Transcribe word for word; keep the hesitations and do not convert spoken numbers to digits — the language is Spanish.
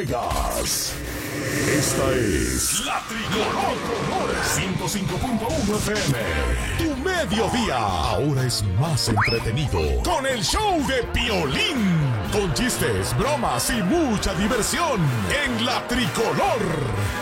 Vegas. Esta es La Tricolor ciento cinco punto uno F M. Tu mediodía ahora es más entretenido con el show de Piolín. Con chistes, bromas y mucha diversión en La Tricolor.